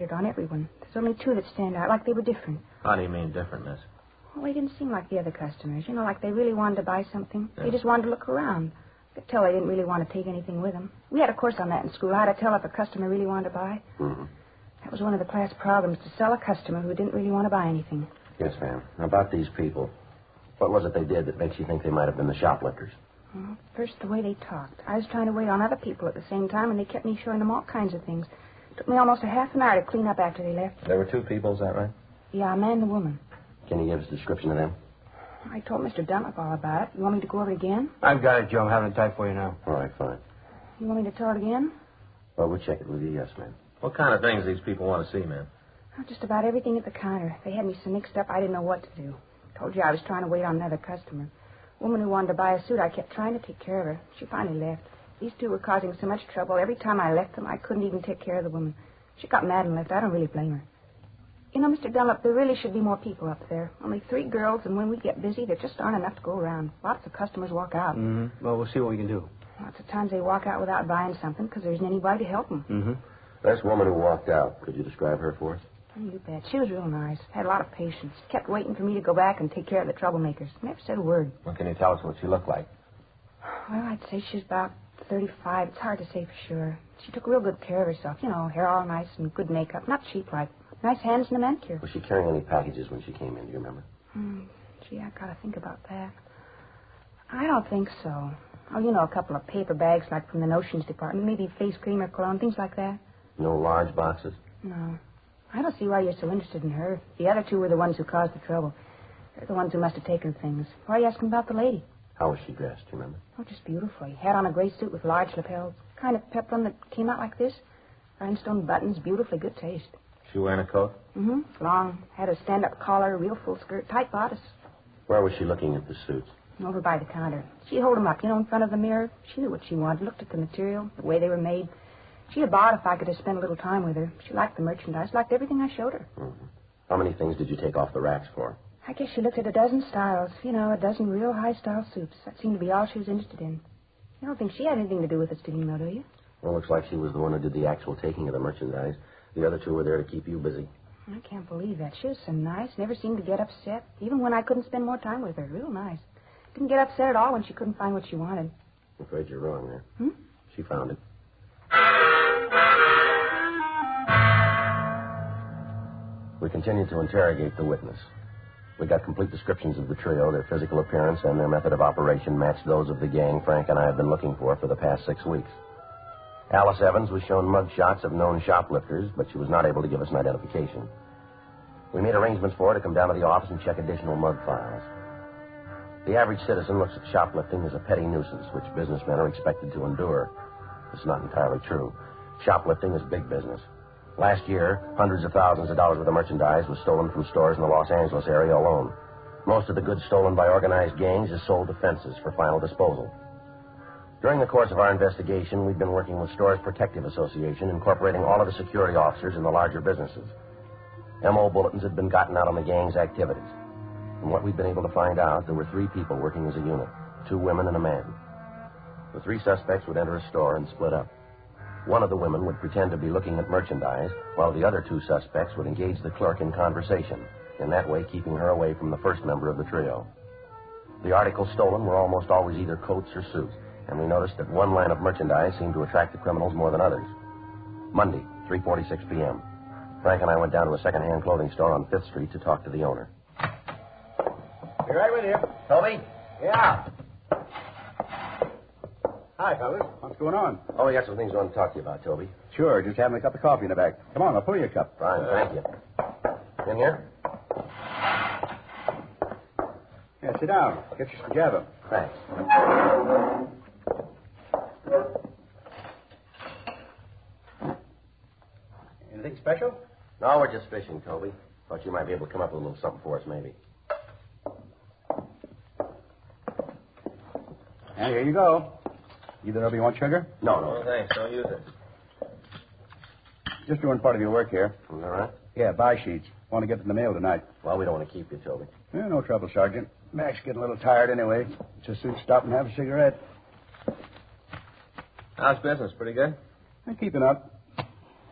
on everyone. There's only two that stand out, like they were different. How do you mean different, miss? Well, they didn't seem like the other customers. You know, like they really wanted to buy something. Yeah. They just wanted to look around. I could tell they didn't really want to take anything with them. We had a course on that in school, how to tell if a customer really wanted to buy. Mm-hmm. That was one of the class problems, to sell a customer who didn't really want to buy anything. Yes, ma'am. Now, about these people, what was it they did that makes you think they might have been the shoplifters? Well, first, the way they talked. I was trying to wait on other people at the same time, and they kept me showing them all kinds of things. It took me almost a half an hour to clean up after they left. There were two people, is that right? Yeah, a man and a woman. Can you give us a description of them? I told Mr. Dunlap all about it. You want me to go over it again? I've got it, Joe. I'm having it typed for you now. All right, fine. You want me to tell it again? Well, we'll check it with you, yes, ma'am. What kind of things these people want to see, ma'am? Oh, just about everything at the counter. They had me so mixed up I didn't know what to do. Told you I was trying to wait on another customer. Woman who wanted to buy a suit, I kept trying to take care of her. She finally left. These two were causing so much trouble. Every time I left them, I couldn't even take care of the woman. She got mad and left. I don't really blame her. You know, Mr. Dunlap, there really should be more people up there. Only 3 girls, and when we get busy, there just aren't enough to go around. Lots of customers walk out. Mm-hmm. Well, we'll see what we can do. Lots of times they walk out without buying something because there isn't anybody to help them. Mm-hmm. This woman who walked out, could you describe her for us? Oh, you bet. She was real nice. Had a lot of patience. Kept waiting for me to go back and take care of the troublemakers. Never said a word. Well, can you tell us what she looked like? Well, I'd say she's about 35. It's hard to say for sure. She took real good care of herself. You know, hair all nice and good makeup. Not cheap-like. Nice hands and a manicure. Was she carrying any packages when she came in? Do you remember? Gee, I gotta think about that. I don't think so. Oh, you know, a couple of paper bags like from the notions department. Maybe face cream or cologne, things like that. No large boxes? No. I don't see why you're so interested in her. The other two were the ones who caused the trouble. They're the ones who must have taken things. Why are you asking about the lady? How was she dressed, do you remember? Oh, just beautifully. Had on a gray suit with large lapels. Kind of peplum that came out like this. Rhinestone buttons, beautifully good taste. She wearing a coat? Mm-hmm. Long. Had a stand-up collar, real full skirt, tight bodice. Where was she looking at the suits? Over by the counter. She'd hold them up, you know, in front of the mirror. She knew what she wanted, looked at the material, the way they were made. She'd have bought if I could have spent a little time with her. She liked the merchandise, liked everything I showed her. Mm-hmm. How many things did you take off the racks for? I guess she looked at a dozen styles. You know, a dozen real high-style suits. That seemed to be all she was interested in. You don't think she had anything to do with it, Stilino, do you? Well, looks like she was the one who did the actual taking of the merchandise. The other two were there to keep you busy. I can't believe that. She was so nice. Never seemed to get upset. Even when I couldn't spend more time with her. Real nice. Didn't get upset at all when she couldn't find what she wanted. I'm afraid you're wrong there. She found it. We continued to interrogate the witness. We got complete descriptions of the trio. Their physical appearance and their method of operation matched those of the gang Frank and I have been looking for the past 6 weeks. Alice Evans was shown mug shots of known shoplifters, but she was not able to give us an identification. We made arrangements for her to come down to the office and check additional mug files. The average citizen looks at shoplifting as a petty nuisance, which businessmen are expected to endure. It's not entirely true. Shoplifting is big business. Last year, hundreds of thousands of dollars worth of merchandise was stolen from stores in the Los Angeles area alone. Most of the goods stolen by organized gangs is sold to fences for final disposal. During the course of our investigation, we've been working with Stores Protective Association, incorporating all of the security officers in the larger businesses. M.O. bulletins had been gotten out on the gang's activities. From what we'd been able to find out, there were 3 people working as a unit, 2 women and a man. The 3 suspects would enter a store and split up. One of the women would pretend to be looking at merchandise, while the other 2 suspects would engage the clerk in conversation, in that way keeping her away from the first member of the trio. The articles stolen were almost always either coats or suits, and we noticed that one line of merchandise seemed to attract the criminals more than others. Monday, 3:46 p.m. Frank and I went down to a second-hand clothing store on 5th Street to talk to the owner. Be right with you. Toby? Yeah. Hi, fellas. What's going on? Oh, we got some things we want to talk to you about, Toby. Sure, just having a cup of coffee in the back. Come on, I'll pull you a cup. Fine, thank you. In here? Yeah, sit down. Get your spaghetti. Thanks. Anything special? No, we're just fishing, Toby. Thought you might be able to come up with a little something for us, maybe. And here you go. Either of you want sugar? No. No, thanks. Don't use it. Just doing part of your work here. Is that right? Yeah, buy sheets. Want to get to the mail tonight. Well, we don't want to keep you, Toby. Yeah, no trouble, Sergeant. Mac's getting a little tired anyway. Just soon stop and have a cigarette. How's business? Pretty good? I'm keeping up.